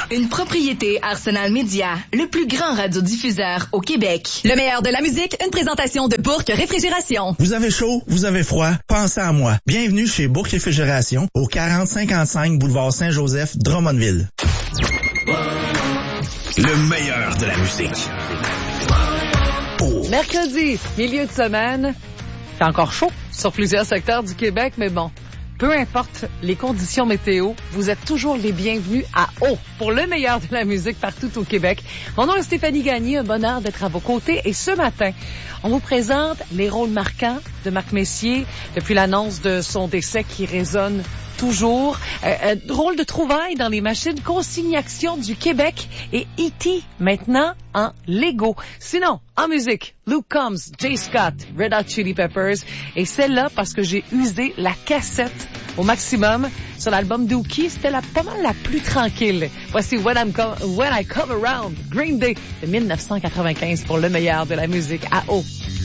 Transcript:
Une propriété Arsenal Média, le plus grand radiodiffuseur au Québec. Le meilleur de la musique, une présentation de Bourque Réfrigération. Vous avez chaud, vous avez froid, pensez à moi. Bienvenue chez Bourque Réfrigération, au 4055 boulevard Saint-Joseph, Drummondville. Le meilleur de la musique. Mercredi, milieu de semaine, c'est encore chaud sur plusieurs secteurs du Québec, mais bon, peu importe les conditions météo, vous êtes toujours les bienvenus à Eau pour le meilleur de la musique partout au Québec. Mon nom est Stéphanie Gagné, un bonheur d'être à vos côtés. Et ce matin, on vous présente les rôles marquants de Marc Messier depuis l'annonce de son décès qui résonne toujours. Drôle de trouvailles dans les machines consignation du Québec et E.T. maintenant en Lego. Sinon, en musique, Luke Combs, Jay Scott, Red Hot Chili Peppers. Et celle-là, parce que j'ai usé la cassette au maximum sur l'album Dookie, c'était pas mal la plus tranquille. Voici When I Come Around, Green Day de 1995 pour le meilleur de la musique à Eau.